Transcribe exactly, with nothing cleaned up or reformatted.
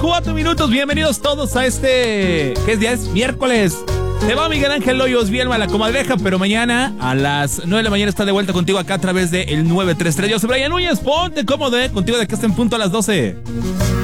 cuatro minutos. Bienvenidos todos a este... ¿Qué es día? Es miércoles. Te va Miguel Ángel Hoyos, bien mala comadreja, pero mañana a las nueve de la mañana está de vuelta contigo acá a través de el nueve tres tres. Yo soy Brian Núñez, ponte cómodo, eh, contigo de que estén punto a las doce.